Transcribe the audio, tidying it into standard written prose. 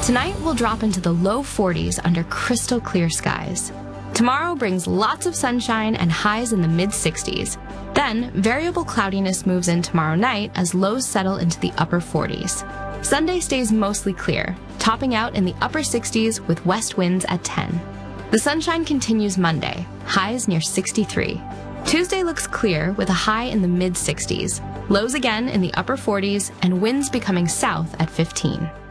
Tonight, we'll drop into the low 40s under crystal clear skies. Tomorrow brings lots of sunshine and highs in the mid-60s. Then, variable cloudiness moves in tomorrow night as lows settle into the upper 40s. Sunday stays mostly clear, topping out in the upper 60s with west winds at 10. The sunshine continues Monday, highs near 63. Tuesday looks clear with a high in the mid-60s, lows again in the upper 40s, and winds becoming south at 15.